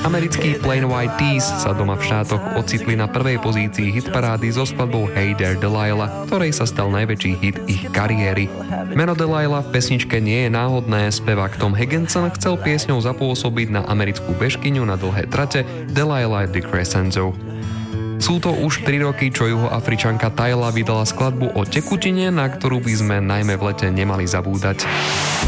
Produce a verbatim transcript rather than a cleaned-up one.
Americkí Plain White T's sa doma v štátoch ocitli na prvej pozícii hitparády so skladbou Hey There Delilah, ktorej sa stal najväčší hit ich kariéry. Meno Delilah v pesničke nie je náhodné, spevák Tom Higginson chcel piesňou zapôsobiť na americkú bežkyňu na dlhé trate Delilah DiCrescenzo. Sú to už tri roky, čo Juhoafričanka Tyla vydala skladbu o tekutine, na ktorú by sme najmä v lete nemali zabúdať.